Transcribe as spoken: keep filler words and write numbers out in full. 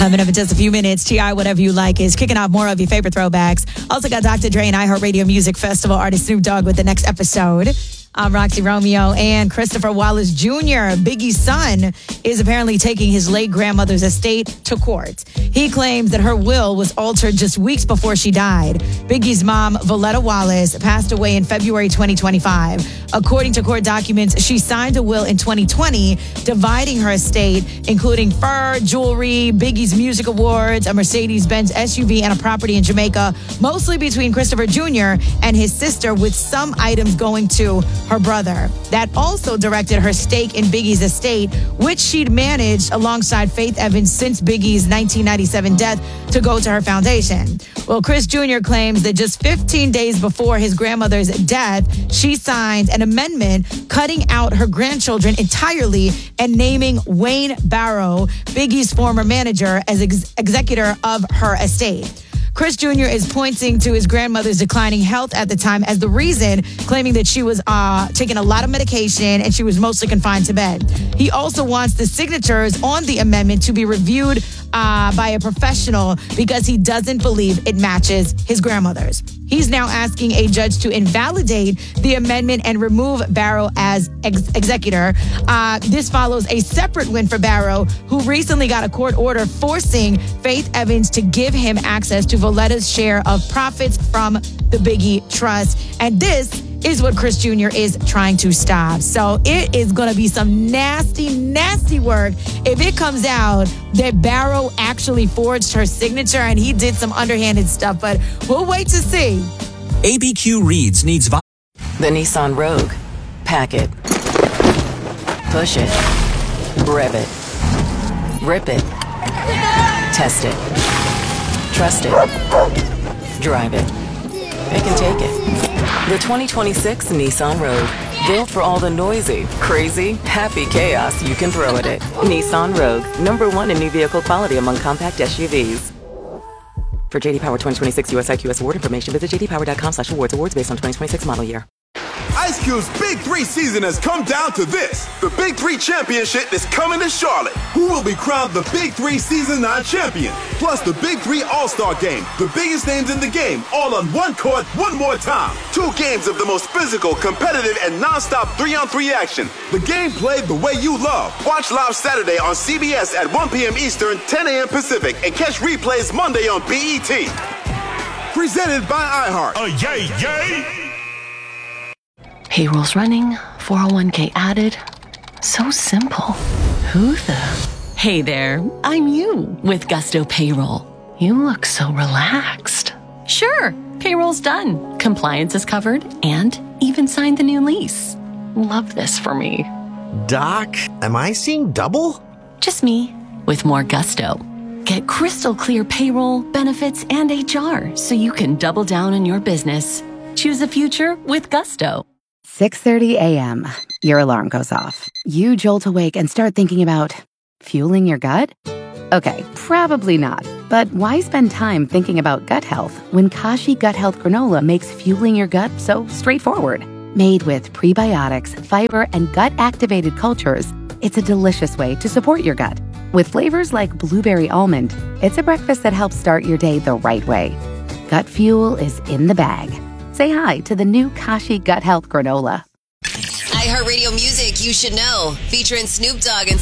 Coming up in just a few minutes, T I Whatever You Like is kicking off more of your favorite throwbacks. Also got Doctor Dre and iHeartRadio Music Festival artist Snoop Dogg with the next episode. I'm Roxy Romeo, and Christopher Wallace Junior, Biggie's son, is apparently taking his late grandmother's estate to court. He claims that her will was altered just weeks before she died. Biggie's mom, Voletta Wallace, passed away in February twenty twenty-five. According to court documents, she signed a will in twenty twenty, dividing her estate, including fur, jewelry, Biggie's music awards, a Mercedes-Benz S U V, and a property in Jamaica, mostly between Christopher Junior and his sister, with some items going to her brother. That also directed her stake in Biggie's estate, which she'd managed alongside Faith Evans since Biggie's nineteen ninety-seven death, to go to her foundation. Well, Chris Junior claims that just fifteen days before his grandmother's death, she signed an amendment cutting out her grandchildren entirely and naming Wayne Barrow, Biggie's former manager, as ex- executor of her estate. Chris Junior is pointing to his grandmother's declining health at the time as the reason, claiming that she was uh, taking a lot of medication and she was mostly confined to bed. He also wants the signatures on the amendment to be reviewed uh, by a professional because he doesn't believe it matches his grandmother's. He's now asking a judge to invalidate the amendment and remove Barrow as ex- executor. Uh, this follows a separate win for Barrow, who recently got a court order forcing Faith Evans to give him access to Voletta's share of profits from the Biggie Trust. And this is what Chris Junior is trying to stop. So it is going to be some nasty, nasty work if it comes out that Barrow actually forged her signature and he did some underhanded stuff. But we'll wait to see. A B Q Reads needs... Vi- the Nissan Rogue. Pack it. Push it. Rev it. Rip it. Test it. Trust it. Drive it. It can take it. The twenty twenty-six Nissan Rogue. Built for all the noisy, crazy, happy chaos you can throw at it. Nissan Rogue. Number one in new vehicle quality among compact S U Vs. For J D Power twenty twenty-six U S I Q S award information, visit j d power dot com slash awards. Awards based on twenty twenty-six model year. Ice Cube's Big Three season has come down to this. The Big Three Championship is coming to Charlotte. Who will be crowned the Big Three Season nine champion? Plus the Big Three All-Star Game. The biggest names in the game, all on one court, one more time. Two games of the most physical, competitive, and non-stop three-on-three action. The game played the way you love. Watch live Saturday on C B S at one p.m. Eastern, ten a.m. Pacific, and catch replays Monday on B E T. Presented by iHeart. Oh, yay, yay! Payroll's running, four oh one k added. So simple. Who the? Hey there, I'm you with Gusto Payroll. You look so relaxed. Sure, payroll's done. Compliance is covered and even signed the new lease. Love this for me. Doc, am I seeing double? Just me with more gusto. Get crystal clear payroll, benefits, and H R so you can double down on your business. Choose a future with Gusto. six thirty a.m. Your alarm goes off. You jolt awake and start thinking about fueling your gut? Okay, probably not. But why spend time thinking about gut health when Kashi Gut Health Granola makes fueling your gut so straightforward? Made with prebiotics, fiber, and gut-activated cultures, it's a delicious way to support your gut. With flavors like blueberry almond, it's a breakfast that helps start your day the right way. Gut fuel is in the bag. Say hi to the new Kashi Gut Health Granola. iHeartRadio Music, You Should Know, featuring Snoop Dogg and